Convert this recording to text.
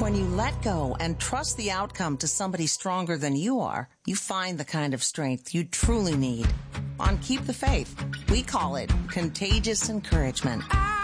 When you let go and trust the outcome to somebody stronger than you are, you find the kind of strength you truly need. On Keep the Faith, we call it contagious encouragement.